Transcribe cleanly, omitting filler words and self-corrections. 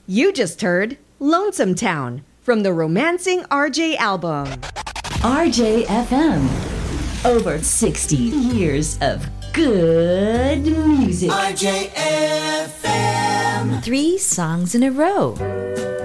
You just heard Lonesome Town from the Romancing RJ album. RJFM. Over 60 years of good music. RJFM. 3 songs in a row.